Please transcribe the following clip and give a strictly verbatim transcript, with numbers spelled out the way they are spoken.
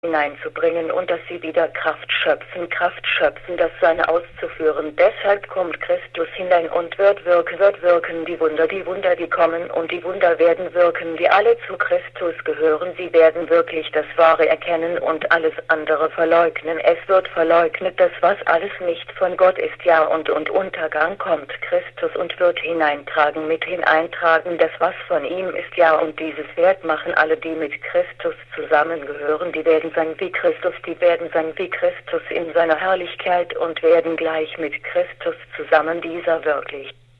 hineinzubringen und dass sie wieder Kraft schöpfen, Kraft schöpfen, das Seine auszuführen. Deshalb kommt Christus hinein und wird wirken, wird wirken die Wunder, die Wunder, die kommen und die Wunder werden wirken, die alle zu Christus gehören. Sie werden wirklich das Wahre erkennen und alles andere verleugnen. Es wird verleugnet, das was alles nicht von Gott ist, ja, und, und Untergang kommt Christus und wird hineintragen, mit hineintragen, das was von ihm ist, ja, und dieses Wert machen alle, die mit Christus zusammengehören, die werden sein wie Christus, die werden sein wie Christus in seiner Herrlichkeit und werden gleich mit Christus zusammen, dieser wirklich